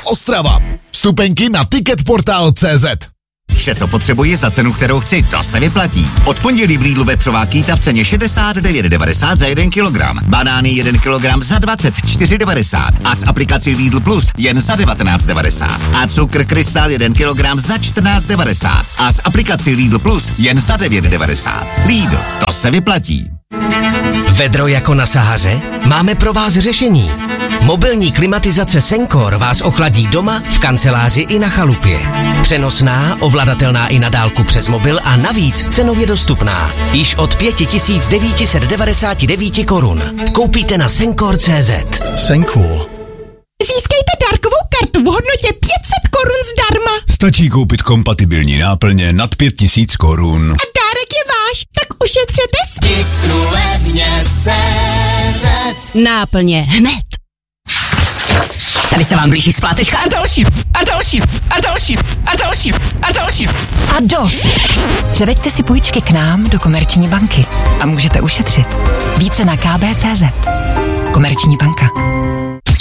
Ostrava. Vstupenky na ticketportal.cz. Vše, co potřebuji za cenu, kterou chci, to se vyplatí. Od pondělí v Lidlu vepřová kýta v ceně 69,90 za 1 kilogram. Banány 1 kilogram za 24,90 a s aplikací Lidl Plus jen za 19,90. A cukr Krystal 1 kilogram za 14,90 a s aplikací Lidl Plus jen za 9,90. Lidl, to se vyplatí. Vedro jako na Sahaře? Máme pro vás řešení. Mobilní klimatizace Sencor vás ochladí doma, v kanceláři i na chalupě. Přenosná, ovladatelná i na dálku přes mobil a navíc cenově dostupná. Již od 5999 korun. Koupíte na Sencor.cz. Sencor. Získejte dárkovou kartu v hodnotě 500 korun zdarma. Stačí koupit kompatibilní náplně nad 5000 korun. A dárek je váš, tak ušetřete si. Tisknu levně CZ. Náplně hned. Tady se vám blíží splátečka a další. A dost. Převeďte si půjčky k nám do Komerční banky a můžete ušetřit. Více na kb.cz. Komerční banka.